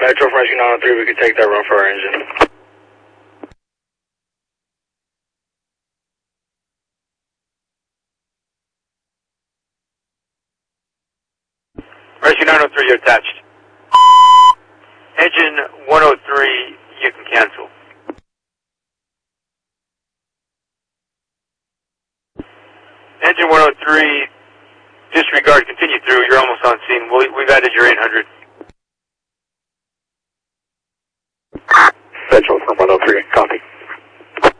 Metro Rescue 903, we could take that run for our engine. Rescue 903, you're attached. Engine 103, you can cancel. Engine 103, disregard, continue through. You're almost on scene. We've added your 800. Central.